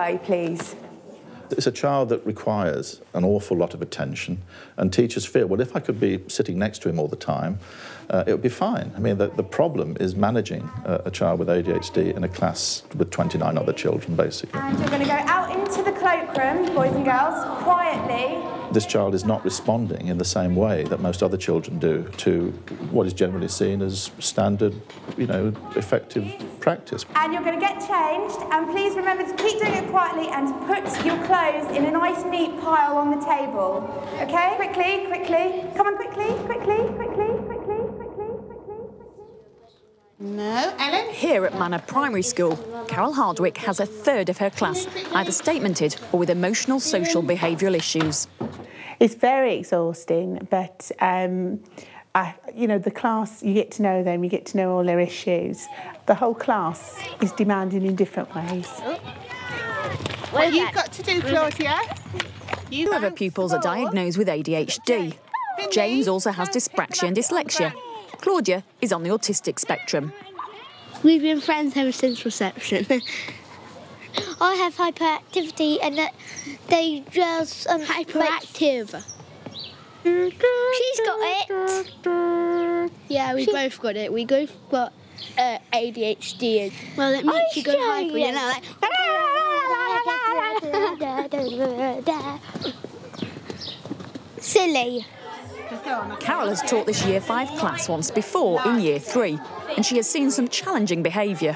way, please. It's a child that requires an awful lot of attention, and teachers feel, well, if I could be sitting next to him all the time, it would be fine. I mean, the problem is managing a child with ADHD in a class with 29 other children, basically. And you're going to go out into the cloakroom, boys and girls, quietly. This child is not responding in the same way that most other children do to what is generally seen as standard, effective practice. And you're going to get changed, and please remember to keep doing it quietly and to put your clothes in a nice neat pile on the table. Okay? Quickly, quickly. Come on, quickly, quickly, quickly, quickly, quickly. No, Ellen? Here at Manor Primary School, Carol Hardwick has a third of her class either statemented or with emotional, social, behavioural issues. It's very exhausting, but the class, you get to know them, you get to know all their issues. The whole class is demanding in different ways. What you've got to do, Claudia? Two of her pupils are diagnosed with ADHD. James also has dyspraxia and dyslexia. Claudia is on the autistic spectrum. We've been friends ever since reception. I have hyperactivity and they just hyperactive. She's got it. Yeah, we both got it. We both got ADHD. Well, it makes you go hyper, Silly. Carol has taught this Year 5 class once before in Year 3, and she has seen some challenging behaviour.